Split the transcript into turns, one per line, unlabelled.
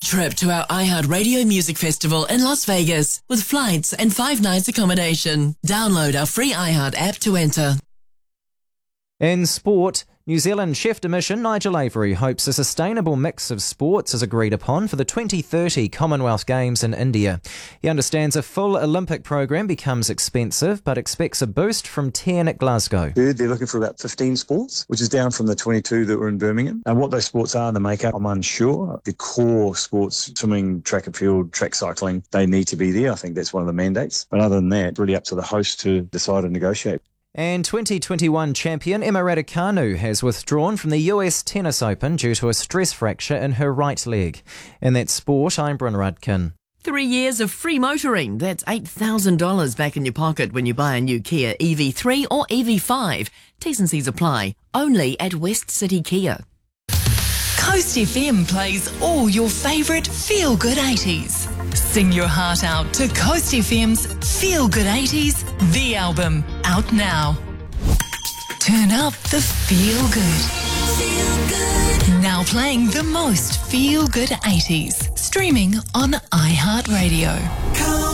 trip to our iHeartRadio Music Festival in Las Vegas with flights and 5 nights accommodation. Download our free iHeart app to enter.
In sport, New Zealand chef de mission Nigel Avery hopes a sustainable mix of sports is agreed upon for the 2030 Commonwealth Games in India. He understands a full Olympic program becomes expensive, but expects a boost from 10 at Glasgow.
They're looking for about 15 sports, which is down from the 22 that were in Birmingham. And what those sports are, the makeup, I'm unsure. The core sports, swimming, track and field, track cycling, they need to be there. I think that's one of the mandates. But other than that, really up to the host to decide and negotiate.
And 2021 champion Emma Raducanu has withdrawn from the US Tennis Open due to a stress fracture in her right leg. In that sport, I'm Bryn Rudkin.
3 years of free motoring. That's $8,000 back in your pocket when you buy a new Kia EV3 or EV5. T's and C's apply. Only at West City Kia.
Coast FM plays all your favourite feel-good 80s. Sing your heart out to Coast FM's Feel Good 80s, the album, out now. Turn up the feel good. Feel good. Now playing the most feel good 80s. Streaming on iHeartRadio.